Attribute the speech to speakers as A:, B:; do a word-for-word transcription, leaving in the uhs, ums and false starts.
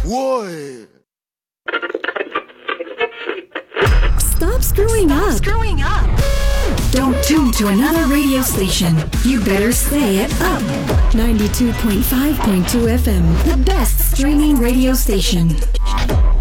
A: Whoa!
B: Stop screwing
C: Stop
B: up.
C: screwing up.
B: Don't tune to another radio station. You better stay at Up. ninety-two point five point two F M, the best streaming radio station.